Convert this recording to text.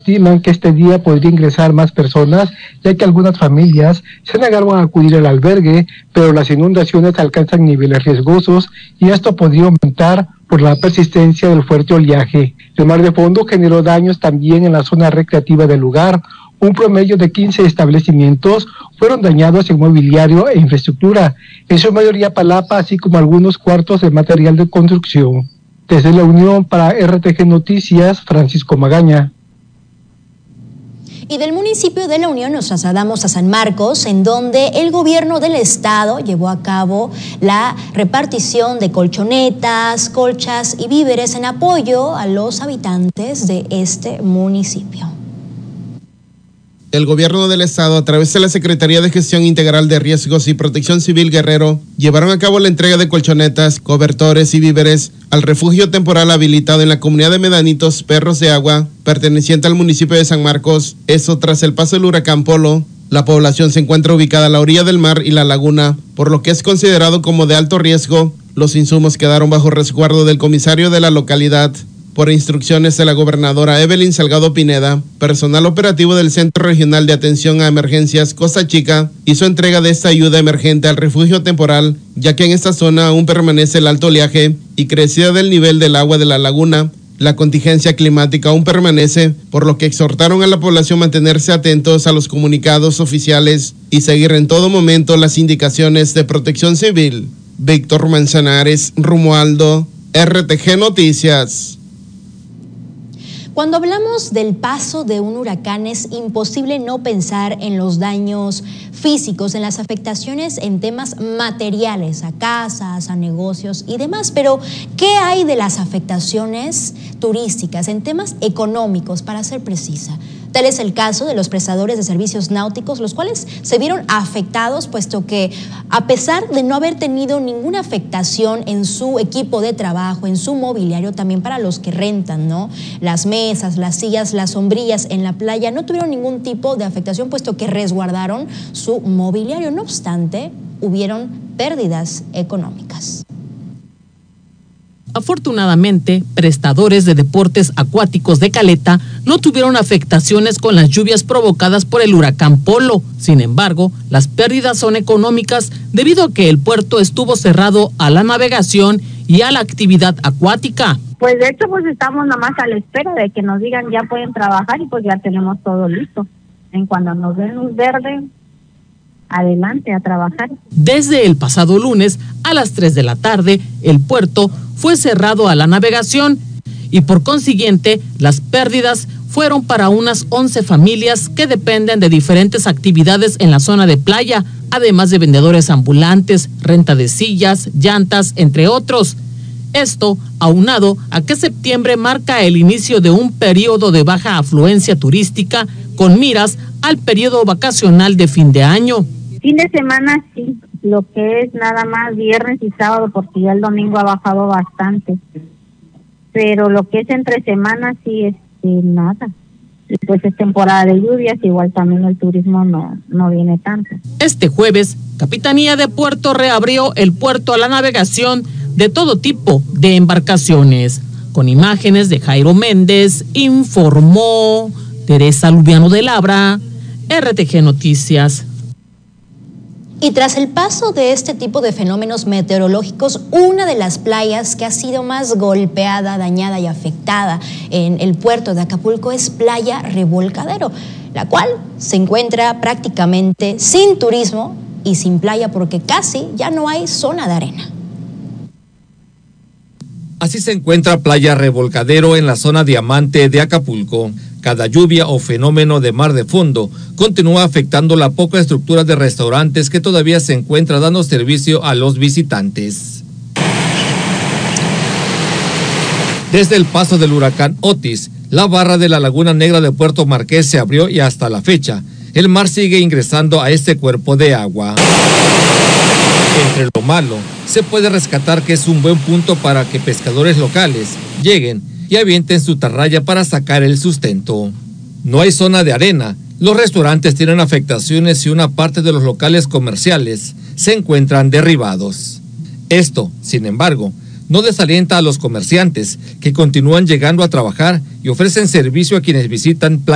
estiman que este día podría ingresar más personas, ya que algunas familias se negaron a acudir al albergue, pero las inundaciones alcanzan niveles riesgosos y esto podría aumentar por la persistencia del fuerte oleaje. El mar de fondo generó daños también en la zona recreativa del lugar. Un promedio de 15 establecimientos fueron dañados en mobiliario e infraestructura, en su mayoría palapa, así como algunos cuartos de material de construcción. Desde la Unión para RTG Noticias, Francisco Magaña. Y del municipio de La Unión nos trasladamos a San Marcos, en donde el gobierno del estado llevó a cabo la repartición de colchonetas, colchas y víveres en apoyo a los habitantes de este municipio. El gobierno del estado, a través de la Secretaría de Gestión Integral de Riesgos y Protección Civil Guerrero, llevaron a cabo la entrega de colchonetas, cobertores y víveres al refugio temporal habilitado en la comunidad de Medanitos Perros de Agua, perteneciente al municipio de San Marcos. Eso tras el paso del huracán Polo. La población se encuentra ubicada a la orilla del mar y la laguna, por lo que es considerado como de alto riesgo. Los insumos quedaron bajo resguardo del comisario de la localidad. Por instrucciones de la gobernadora Evelyn Salgado Pineda, personal operativo del Centro Regional de Atención a Emergencias Costa Chica hizo entrega de esta ayuda emergente al refugio temporal, ya que en esta zona aún permanece el alto oleaje y crecida del nivel del agua de la laguna. La contingencia climática aún permanece, por lo que exhortaron a la población mantenerse atentos a los comunicados oficiales y seguir en todo momento las indicaciones de Protección Civil. Víctor Manzanares, Romualdo, RTG Noticias. Cuando hablamos del paso de un huracán es imposible no pensar en los daños físicos, en las afectaciones en temas materiales, a casas, a negocios y demás. Pero, ¿qué hay de las afectaciones turísticas en temas económicos, para ser precisa? Tal es el caso de los prestadores de servicios náuticos, los cuales se vieron afectados, puesto que a pesar de no haber tenido ninguna afectación en su equipo de trabajo, en su mobiliario, también para los que rentan, ¿no? Las mesas, las sillas, las sombrillas en la playa, no tuvieron ningún tipo de afectación, puesto que resguardaron su mobiliario. No obstante, hubieron pérdidas económicas. Afortunadamente, prestadores de deportes acuáticos de Caleta no tuvieron afectaciones con las lluvias provocadas por el huracán Polo. Sin embargo, las pérdidas son económicas debido a que el puerto estuvo cerrado a la navegación y a la actividad acuática. Pues de hecho, pues estamos nada más a la espera de que nos digan ya pueden trabajar y pues ya tenemos todo listo. En cuanto nos den luz verde, adelante a trabajar. Desde el pasado lunes a las 3 de la tarde, el puerto fue cerrado a la navegación y por consiguiente las pérdidas fueron para unas 11 familias que dependen de diferentes actividades en la zona de playa, además de vendedores ambulantes, renta de sillas, llantas, entre otros. Esto aunado a que septiembre marca el inicio de un periodo de baja afluencia turística con miras al periodo vacacional de fin de año. Fin de semana sí, lo que es nada más viernes y sábado, porque ya el domingo ha bajado bastante. Pero lo que es entre semanas sí, nada. Y pues es temporada de lluvias, igual también el turismo no viene tanto. Este jueves, Capitanía de Puerto reabrió el puerto a la navegación de todo tipo de embarcaciones. Con imágenes de Jairo Méndez, informó Teresa Lubiano de Labra, RTG Noticias. Y tras el paso de este tipo de fenómenos meteorológicos, una de las playas que ha sido más golpeada, dañada y afectada en el puerto de Acapulco es Playa Revolcadero, la cual se encuentra prácticamente sin turismo y sin playa porque casi ya no hay zona de arena. Así se encuentra Playa Revolcadero en la zona Diamante de Acapulco. Cada lluvia o fenómeno de mar de fondo continúa afectando la poca estructura de restaurantes que todavía se encuentra dando servicio a los visitantes. Desde el paso del huracán Otis, la barra de la Laguna Negra de Puerto Marqués se abrió y hasta la fecha, el mar sigue ingresando a este cuerpo de agua. Entre lo malo, se puede rescatar que es un buen punto para que pescadores locales lleguen y avienten su tarraya para sacar el sustento. No hay zona de arena, los restaurantes tienen afectaciones y una parte de los locales comerciales se encuentran derribados. Esto, sin embargo, no desalienta a los comerciantes que continúan llegando a trabajar y ofrecen servicio a quienes visitan Playa